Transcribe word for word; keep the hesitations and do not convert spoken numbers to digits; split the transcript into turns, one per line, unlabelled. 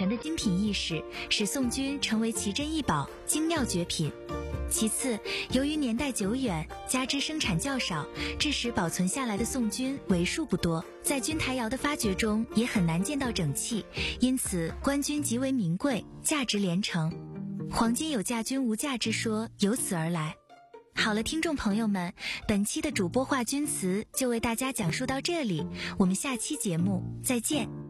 全的精品意识，使宋军成为奇珍异宝、精妙绝品。其次，由于年代久远，加之生产较少，致使保存下来的宋军为数不多，在军台窑的发掘中也很难见到整器，因此官军极为名贵，价值连城。黄金有价君无价之说由此而来。好了，听众朋友们，本期的主播话军词就为大家讲述到这里，我们下期节目再见。